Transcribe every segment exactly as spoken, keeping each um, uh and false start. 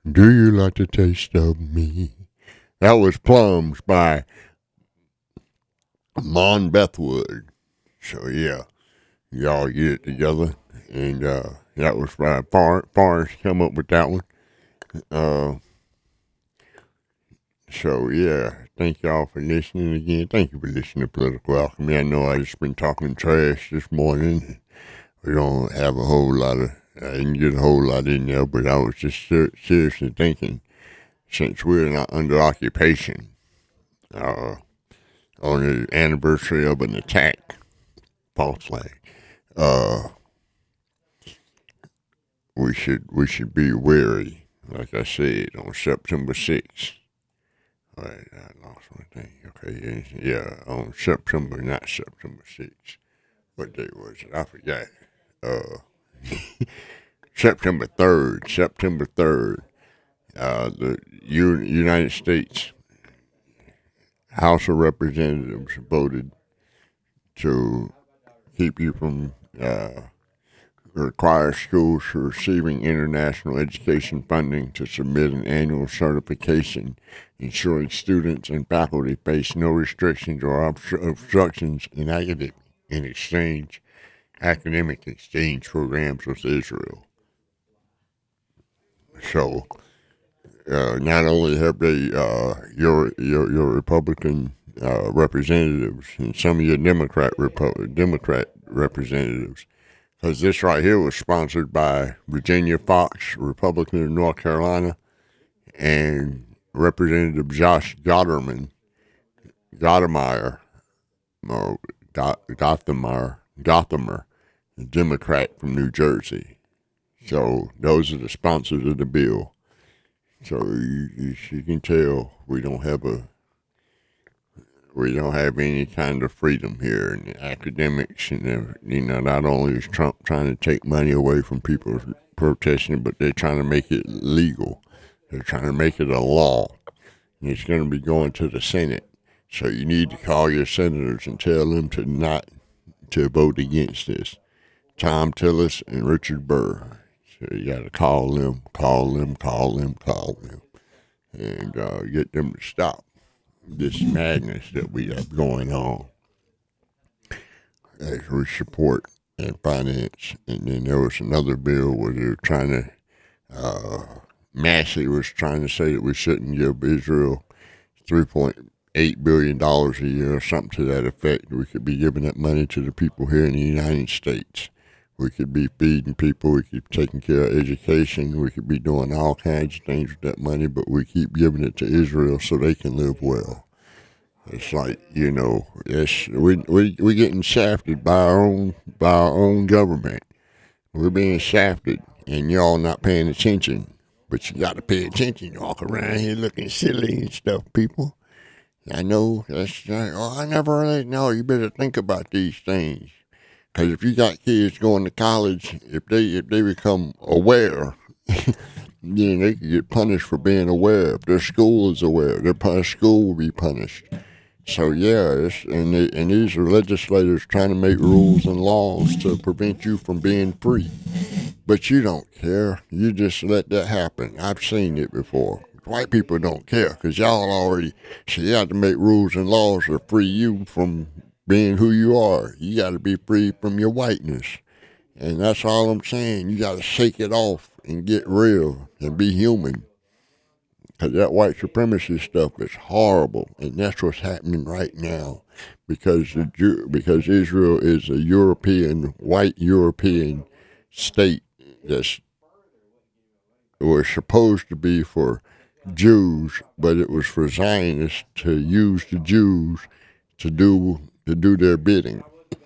Do you like the taste of me? That was Plums by Mon Bethwood. So yeah, y'all get it together. And uh, that was by Far Forrest come up with that one. Uh, so yeah, thank y'all for listening again. Thank you for listening to Political Alchemy. I know I just been talking trash this morning. We don't have a whole lot of, I didn't get a whole lot in there, but I was just ser- seriously thinking, since we're not under occupation, uh, on the anniversary of an attack, false flag, uh, we should we should be wary. Like I said, on September sixth. Wait, I lost my thing. Okay, yeah, on September, not September sixth. What day was it? I forgot. Uh, September third. September third. Uh, the U- United States House of Representatives voted to keep you from uh, require schools for receiving international education funding to submit an annual certification, ensuring students and faculty face no restrictions or obstructions in academic in exchange academic exchange programs with Israel. So, uh, not only have they uh, your your your Republican uh, representatives and some of your Democrat Repo- Democrat representatives. Because this right here was sponsored by Virginia Fox, Republican of North Carolina, and Representative Josh Gotterman, Gottemeyer, or Gotthemeyer, Gotthemer, a Democrat from New Jersey. So those are the sponsors of the bill. So you, you, you can tell we don't have a we don't have any kind of freedom here in the academics, and you know, not only is Trump trying to take money away from people protesting, but they're trying to make it legal. They're trying to make it a law, and it's going to be going to the Senate. So you need to call your senators and tell them to not to vote against this. Tom Tillis and Richard Burr. So you got to call them, call them, call them, call them, and uh, get them to stop this madness that we have going on as we support and finance. And then there was another bill where they were trying to, uh, Massey was trying to say that we shouldn't give Israel three point eight billion dollars a year or something to that effect. We could be giving that money to the people here in the United States. We could be feeding people. We could be taking care of education. We could be doing all kinds of things with that money, but we keep giving it to Israel so they can live well. It's like, you know, it's, we we we getting shafted by our own by our own government. We're being shafted, and y'all not paying attention. But you got to pay attention. You walk around here looking silly and stuff, people. I know that's like, oh, I never really know. You better think about these things. Because if you got kids going to college, if they if they become aware, then they could get punished for being aware. If their school is aware, their school will be punished. So yeah, it's, and they, and these are legislators trying to make rules and laws to prevent you from being free. But you don't care. You just let that happen. I've seen it before. White people don't care because y'all already, so you have to make rules and laws to free you from being who you are. You got to be free from your whiteness. And that's all I'm saying. You got to shake it off and get real and be human. Because that white supremacy stuff is horrible. And that's what's happening right now. Because the, because Israel is a European, white European state that's was supposed to be for Jews, but it was for Zionists to use the Jews to do to do their bidding.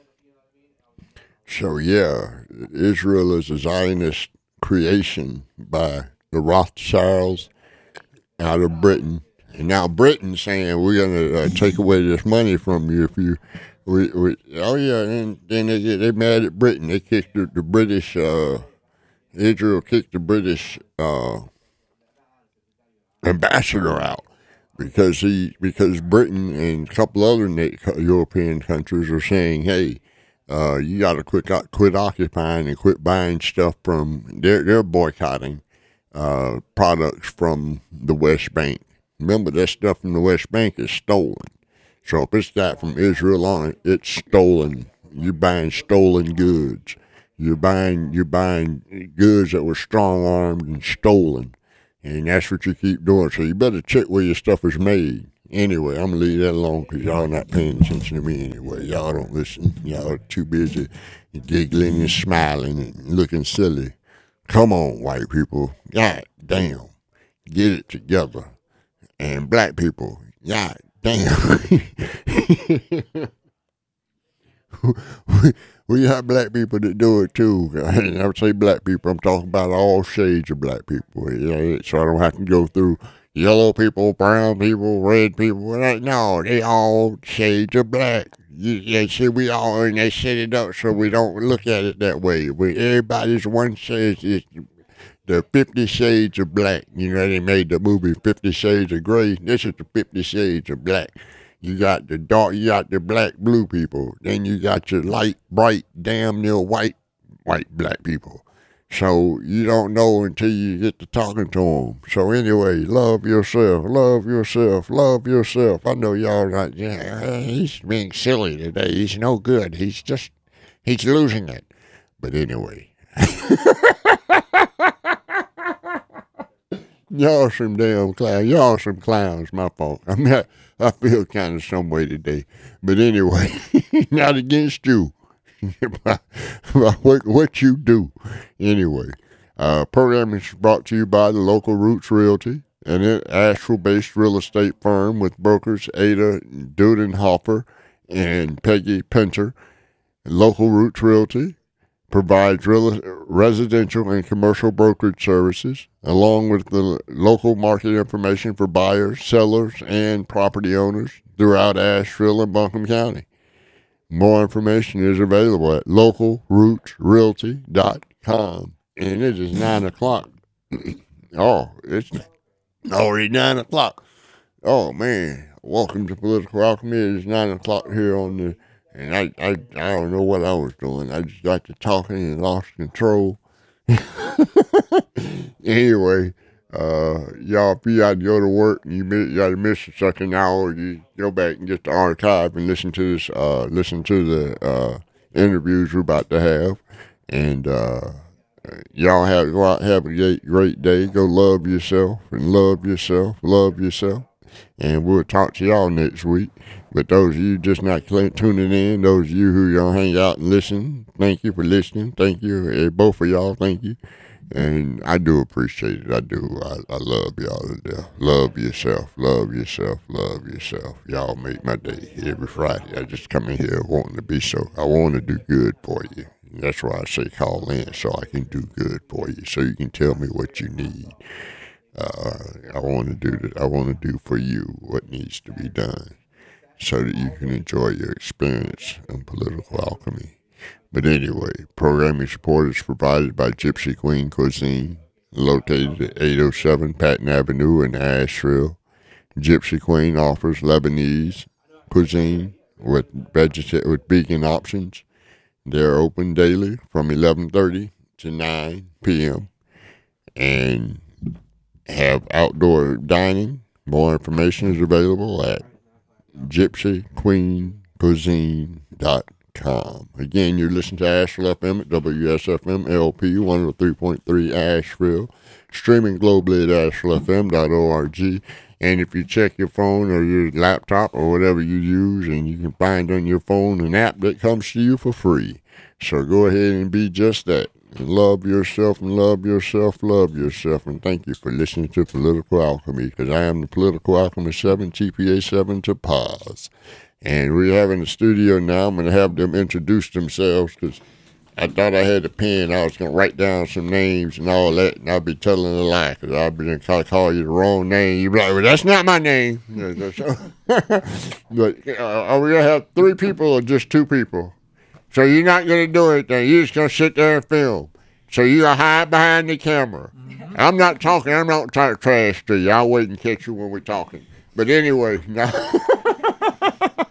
So yeah, Israel is a Zionist creation by the Rothschilds out of Britain, and now Britain's saying we're gonna uh, take away this money from you if you. We, we, oh yeah, and then they get they mad at Britain. They kicked the, the British. Uh, Israel kicked the British uh, ambassador out because he because Britain and a couple other European countries are saying, hey, uh, you got to quit quit occupying and quit buying stuff from. They're they're boycotting uh, products from the West Bank. Remember, that stuff from the West Bank is stolen. So if it's got from Israel on it, it's stolen. You're buying stolen goods. You're buying you're buying goods that were strong armed and stolen, and that's what you keep doing. So you better check where your stuff is made. Anyway, I'm gonna leave that alone because y'all not paying attention to me anyway. Y'all don't listen. Y'all are too busy giggling and smiling and looking silly. Come on, white people. God damn, get it together. And black people, God damn. we, we have black people that do it too. And I would say black people, I'm talking about all shades of black people. Yeah, so I don't have to go through yellow people, brown people, red people. No, they all shades of black. You, they see we all, and they set it up so we don't look at it that way. We, everybody's one shade. It's the Fifty Shades of Black. You know, they made the movie Fifty Shades of Grey. This is the Fifty Shades of Black. You got the dark, you got the black blue people. Then you got your light, bright, damn near white, white black people. So you don't know until you get to talking to them. So anyway, love yourself, love yourself, love yourself. I know y'all not, yeah, he's being silly today. He's no good. He's just, he's losing it. But anyway. Y'all some damn clowns. Y'all some clowns, my fault. I mean, I, I feel kind of some way today. But anyway, not against you. what, what you do. Anyway, uh, program is brought to you by the Local Roots Realty, an Asheville-based real estate firm with brokers Ada Dudenhofer and Peggy Pinter. Local Roots Realty provides real, residential and commercial brokerage services, along with the local market information for buyers, sellers, and property owners throughout Asheville and Buncombe County. More information is available at local roots realty dot com. And it is nine o'clock. Oh, it's already nine o'clock. Oh, man. Welcome to Political Alchemy. It is nine o'clock here on the... And I, I, I don't know what I was doing. I just got to talking and lost control. Anyway, uh, y'all, if you got to go to work and you, miss, you got to miss a second hour, you go back and get the archive and listen to this, uh, listen to the uh, interviews we're about to have. And uh, y'all have go out and have a great, great day. Go love yourself and love yourself, love yourself. And we'll talk to y'all next week. But those of you just not tuning in, those of you who gonna hang out and listen, thank you for listening. Thank you, hey, both of y'all. Thank you, and I do appreciate it. I do. I, I love y'all to death. Love yourself. Love yourself. Love yourself. Y'all make my day every Friday. I just come in here wanting to be so. I want to do good for you. That's why I say call in so I can do good for you. So you can tell me what you need. Uh, I want to do that. I want to do for you what needs to be done, so that you can enjoy your experience in Political Alchemy. But anyway, programming support is provided by Gypsy Queen Cuisine, located at eight oh seven Patton Avenue in Asheville. Gypsy Queen offers Lebanese cuisine with vegeta- with vegan options. They're open daily from eleven thirty to nine p.m. and have outdoor dining. More information is available at gypsy queen cuisine dot com. Again, you're listening to Asheville F M at W S F M L P one oh three point three Asheville, streaming globally at asheville f m dot org. And if you check your phone or your laptop or whatever you use, and you can find on your phone an app that comes to you for free. So go ahead and be just that. And love yourself and love yourself, love yourself. And thank you for listening to Political Alchemy, because I am the Political Alchemy seven, T P A seven to pause. And we have in the studio now, I'm going to have them introduce themselves, because I thought I had a pen. I was going to write down some names and all that, and I'd be telling a lie, because I'd be going to call you the wrong name. You'd be like, well, that's not my name. But uh, are we going to have three people or just two people? So you're not going to do anything. You're just going to sit there and film. So you're going to hide behind the camera. Mm-hmm. I'm not talking. I'm not trying to trash to you. I'll wait and catch you when we're talking. But anyway, now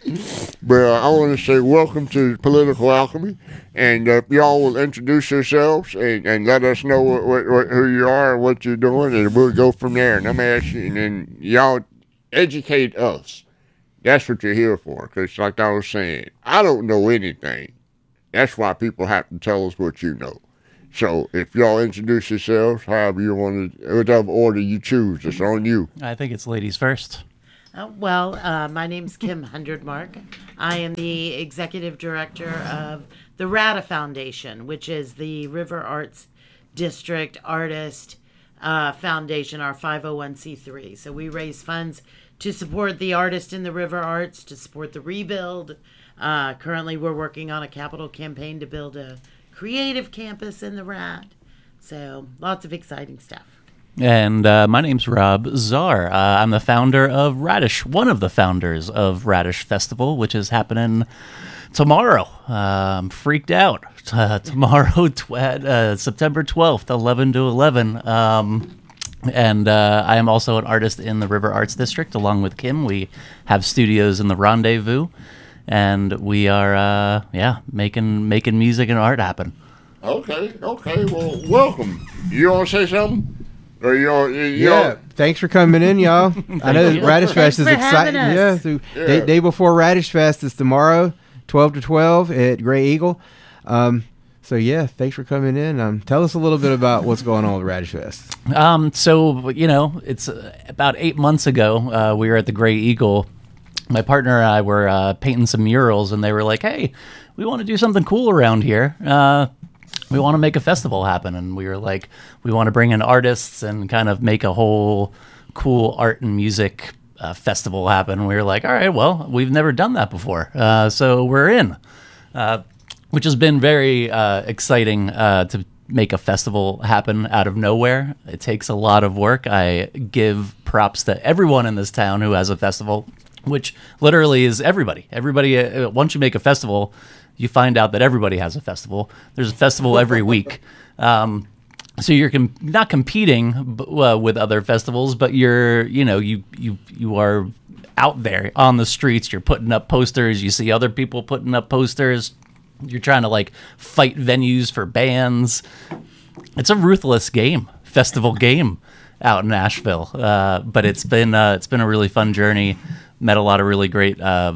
But uh, I want to say welcome to Political Alchemy, and uh, y'all will introduce yourselves and, and let us know what, what, what, who you are and what you're doing, and we'll go from there. And I'm asking, and then y'all educate us. That's what you're here for, because like I was saying, I don't know anything. That's why people have to tell us what you know. So if y'all introduce yourselves, however you want to, whatever order you choose, it's on you. I think it's ladies first. Uh, well, uh, my name's Kim Hundredmark. I am the executive director of the RADA Foundation, which is the River Arts District Artist uh, Foundation, our five oh one c three. So we raise funds to support the artists in the river arts, to support the rebuild. Uh, currently, we're working on a capital campaign to build a creative campus in the R A D. So lots of exciting stuff. And uh, my name's Rob Czar. Uh, I'm the founder of Radish, one of the founders of Radish Festival, which is happening tomorrow. Uh, I'm freaked out. Uh, tomorrow, tw- uh, September twelfth, eleven to eleven. Um, and uh, I am also an artist in the River Arts District, along with Kim. We have studios in the Rendezvous, and we are, uh, yeah, making making music and art happen. Okay, okay. Well, welcome. You want to say something? Or you all, you yeah, all, thanks for coming in, y'all. I know you. Radish Fest is Thanks for exciting. having Yeah, us. so Yeah. Day, day before Radish Fest is tomorrow, twelve to twelve at Gray Eagle. Um, so yeah, thanks for coming in. Um, tell us a little bit about what's going on with Radish Fest. Um, so, you know, it's uh, about eight months ago, uh, we were at the Gray Eagle. My partner and I were uh, painting some murals, and they were like, hey, we want to do something cool around here. Uh, we want to make a festival happen. And we were like, we want to bring in artists and kind of make a whole cool art and music uh, festival happen. And we were like, all right, well, we've never done that before. Uh, so we're in, uh, which has been very uh, exciting uh, to make a festival happen out of nowhere. It takes a lot of work. I give props to everyone in this town who has a festival, which literally is everybody. Everybody, uh, once you make a festival, you find out that everybody has a festival. There's a festival every week. Um, so you're com- not competing b- uh, with other festivals, but you're, you know, you, you, you are out there on the streets. You're putting up posters. You see other people putting up posters. You're trying to like fight venues for bands. It's a ruthless game, festival game out in Nashville. Uh, but it's been, uh, it's been a really fun journey. Met a lot of really great uh,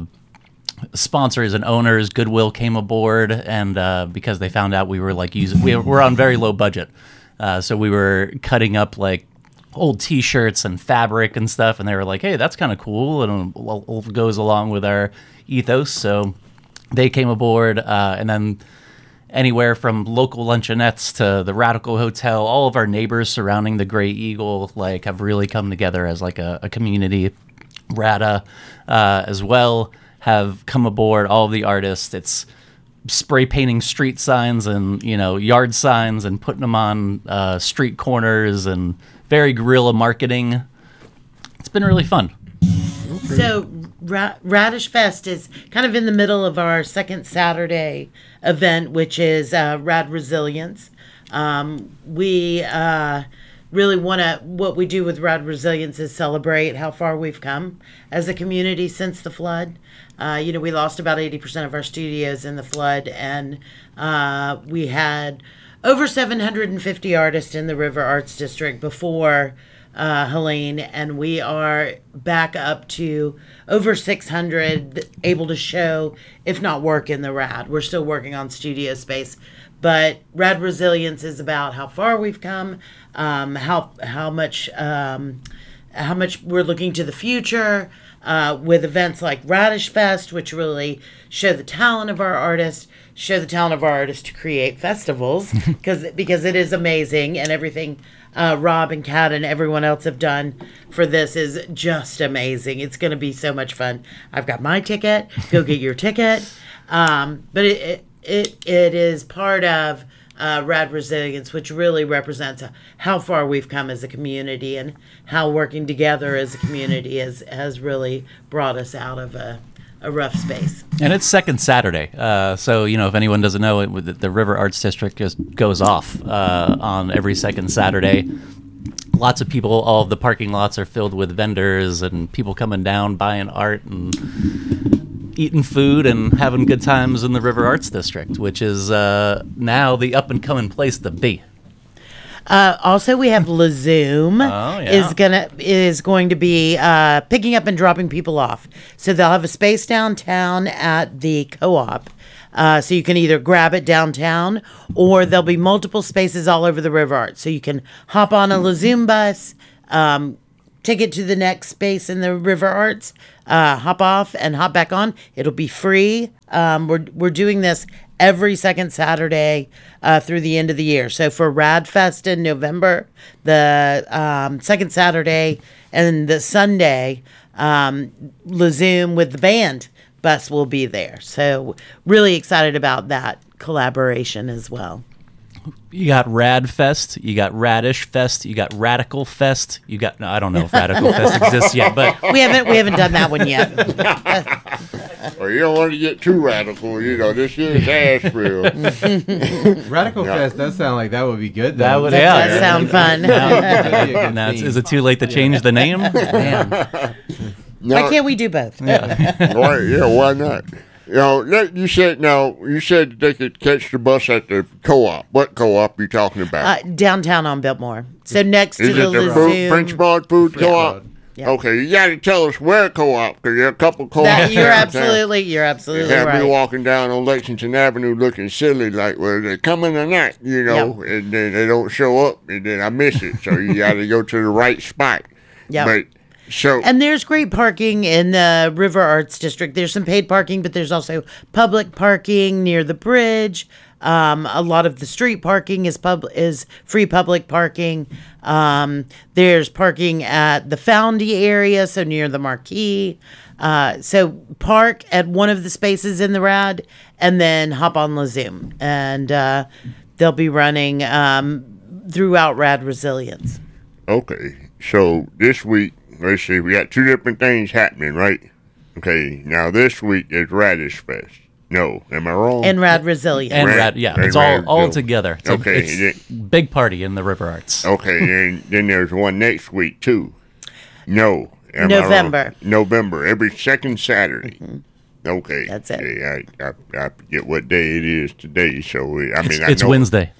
sponsors and owners. Goodwill came aboard, and uh, because they found out we were like using, we were on very low budget, uh, so we were cutting up like old T-shirts and fabric and stuff, and they were like, "Hey, that's kind of cool," and it goes along with our ethos. So they came aboard, uh, and then anywhere from local luncheonettes to the Radical Hotel, all of our neighbors surrounding the Gray Eagle like have really come together as like a, a community. RADA uh, as well have come aboard. All of the artists, it's spray painting street signs and, you know, yard signs and putting them on uh, street corners and very guerrilla marketing. It's been really fun. So Ra- Radish Fest is kind of in the middle of our second Saturday event, which is uh, Rad Resilience. Um, we uh, really want to, what we do with Rad Resilience is celebrate how far we've come as a community since the flood. Uh, you know, we lost about eighty percent of our studios in the flood, and uh, we had over seven hundred fifty artists in the River Arts District before uh, Helene, and we are back up to over six hundred able to show, if not work, in the Rad. We're still working on studio space. But Rad Resilience is about how far we've come, um, how how much um, how much we're looking to the future uh, with events like Radish Fest, which really show the talent of our artists, show the talent of our artists to create festivals, because because it is amazing, and everything uh, Rob and Kat and everyone else have done for this is just amazing. It's going to be so much fun. I've got my ticket. Go get your ticket. Um, but it, it It it is part of uh, Rad Resilience, which really represents how far we've come as a community and how working together as a community has has really brought us out of a, a rough space. And it's second Saturday, uh, so you know if anyone doesn't know it, the River Arts District just goes off uh, on every second Saturday. Lots of people, all of the parking lots are filled with vendors and people coming down buying art and eating food and having good times in the River Arts District, which is uh, now the up and coming place to be. Uh, also, we have Lazoom Oh, yeah. is gonna is going to be uh, picking up and dropping people off. So they'll have a space downtown at the co-op. Uh, so you can either grab it downtown, or there'll be multiple spaces all over the River Arts. So you can hop on a Lazoom bus, um, take it to the next space in the River Arts, uh, hop off and hop back on. It'll be free. Um, we're we're doing this every second Saturday uh, through the end of the year. So for Rad Fest in November, the um, second Saturday and the Sunday, um, Lazoom with the band bus will be there. So really excited about that collaboration as well. You got Rad Fest, you got Radish Fest, you got Radical Fest, you got no, I don't know if Radical Fest exists yet, but We haven't we haven't done that one yet. Well, you don't want to get too radical, you know. This is Asheville. Radical Yeah. Fest does sound like that would be good. Though. That would- That Yeah. does sound fun. That'd be a good now it's, theme. is it too late to change the name? Man. No, Why can't we do both? why, yeah, why not? You know, that- you said now. You said they could catch the bus at the co-op. What co-op you talking about? Uh, downtown on Biltmore. So next is to it the the food, Lazoom. French Broad Food Co-op? Yeah. Okay, you got to tell us where co-op, because there are a couple co-ops. That, you're downtown. absolutely, you're absolutely Have me right. walking down on Lexington Avenue looking silly, like, well, they're coming or not, you know, and then they don't show up, and then I miss it. So you got to go to the right spot. Yep. But so And there's great parking in the River Arts District. There's some paid parking, but there's also public parking near the bridge. Um, a lot of the street parking is pub is free public parking. Um, there's parking at the Foundy area, so near the Marquee. Uh, so park at one of the spaces in the Rad, and then hop on Lazoom, and uh, they'll be running um, throughout Rad Resilience. okay, so this week, let's see, we got two different things happening, right? Okay, now this week is Radish Fest. No, am I wrong? And Rad Resilience. And Rad- Rad, yeah, and it's all Rad- all no. together. It's a- Okay, it's big party in the River Arts. Okay, and then there's one next week too. No, am I wrong? November. November, every second Saturday. Okay, That's it. Yeah, I, I I forget what day it is today, so we, I mean, It's, I it's know Wednesday,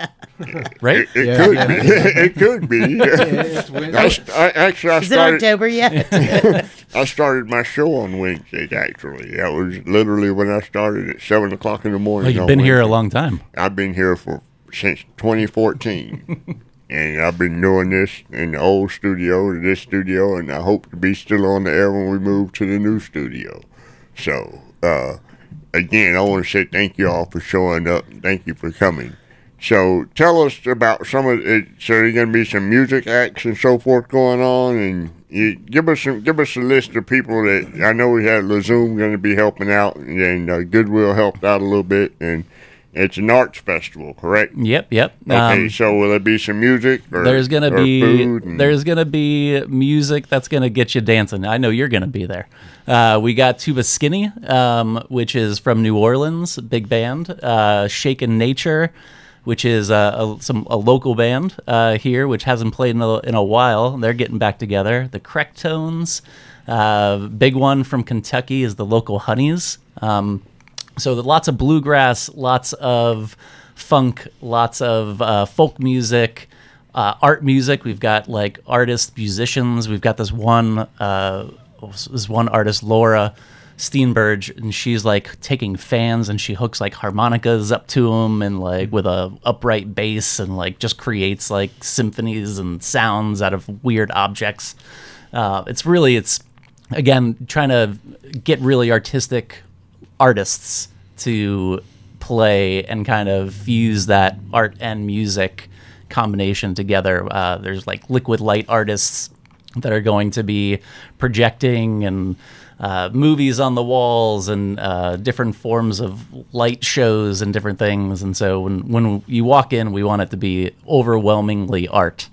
right? It, it Yeah, could yeah. be. it could be. It's Wednesday. I, st- I actually I Is it started October yet? I started my show on Wednesdays. Actually, that was literally when I started at seven o'clock in the morning. Well, you've on been here a Wednesday. long time. I've been here for since twenty fourteen, and I've been doing this in the old studio to this studio, and I hope to be still on the air when we move to the new studio. So, uh, again, I want to say thank you all for showing up. Thank you for coming. So, tell us about some of it. So, there's going to be some music acts and so forth going on, and you give us some, give us a list of people that I know we had Lazoom going to be helping out, and uh, Goodwill helped out a little bit, and it's an arts festival, correct? Yep, yep. Okay, Um, so will there be some music? Or, there's gonna or be food and- there's gonna be music that's gonna get you dancing. I know you're gonna be there. Uh, we got Tuba Skinny, um, which is from New Orleans, big band. Uh, Shaken Nature, which is uh, a, some a local band uh, here, which hasn't played in a, in a while. They're getting back together. The Crectones, uh, big one from Kentucky is the local Honeys. Um, so the, lots of bluegrass, lots of funk, lots of uh, folk music, uh, art music. We've got like artists, musicians. We've got this one uh, this one artist, Laura Steenberg, and she's like taking fans and she hooks like harmonicas up to them and like with a upright bass and like just creates like symphonies and sounds out of weird objects. Uh, it's really it's again trying to get really artistic artists to play and kind of fuse that art and music combination together. Uh, there's like liquid light artists that are going to be projecting and uh, movies on the walls and uh, different forms of light shows and different things. And so when, when you walk in, we want it to be overwhelmingly art.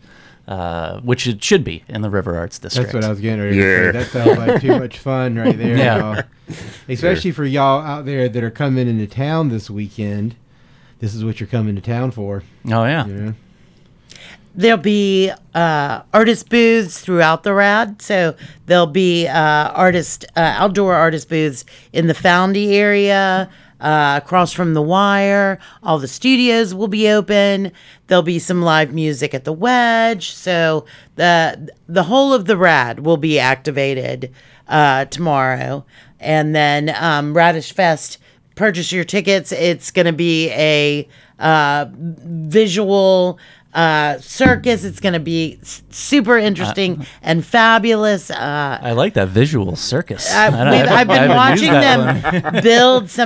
Uh, which it should be in the River Arts District. That's what I was getting ready to Yeah. say. That sounds like too much fun right there. Yeah. y'all. Especially for y'all out there that are coming into town this weekend. This is what you're coming to town for. Oh yeah. You know? there'll be uh, artist booths throughout the rad. So there'll be uh, artist uh, outdoor artist booths in the Foundy area, uh, across from the Wire. All the studios will be open. There'll be some live music at the Wedge. So the the whole of the rad will be activated uh, tomorrow, and then um, Radish Fest. Purchase your tickets. It's going to be a uh, visual uh, circus. It's going to be s- super interesting uh, and fabulous. Uh, I like that visual circus. I, I we've, I've been watching them one. build some